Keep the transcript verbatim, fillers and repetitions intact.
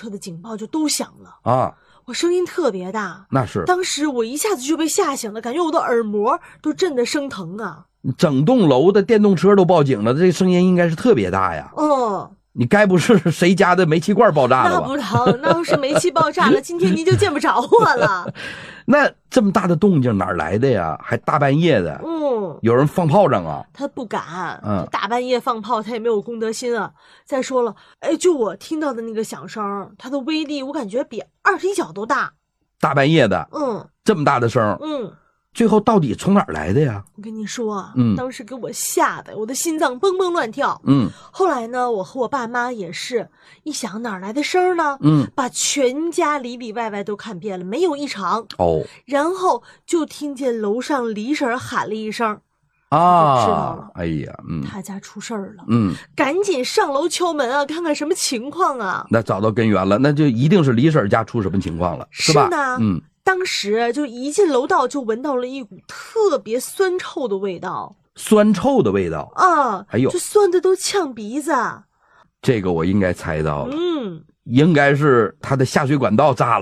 车的警报就都响了啊， 我声音特别大， 那是。 当时我一下子就被吓醒了，感觉我的耳膜都震得生疼啊。 整栋楼的电动车都报警了，这声音应该是特别大呀。 哦， 你该不是谁家的煤气罐爆炸了吧？ 那不成，那要是煤气爆炸了，今天您就见不着我了。 那这么大的动静哪儿来的呀？还大半夜的。 嗯， 有人放炮仗啊？ 他不敢， 嗯， 大半夜放炮，他也没有公德心啊。再说了，哎，就我听到的那个响声，它的威力我感觉比二踢脚都大。 大半夜的， 嗯， 这么大的声， 嗯， 最后到底从哪儿来的呀？ 我跟你说啊， 嗯， 当时给我吓得我的心脏蹦蹦乱跳。 嗯， 后来呢，我和我爸妈也是一想哪儿来的声呢？ 嗯， 把全家里里外外都看遍了，没有异常。 哦， 然后就听见楼上李婶喊了一声。 啊， 知道了， 哎呀，嗯， 他家出事儿了， 嗯， 赶紧上楼敲门啊，看看什么情况啊。 那找到根源了，那就一定是李婶家出什么情况了，是吧？ 是呢， 嗯， 当时就一进楼道就闻到了一股特别酸臭的味道， 酸臭的味道啊， 哎呦， 就酸的都呛鼻子。 这个我应该猜到了， 嗯， 应该是他的下水管道炸了。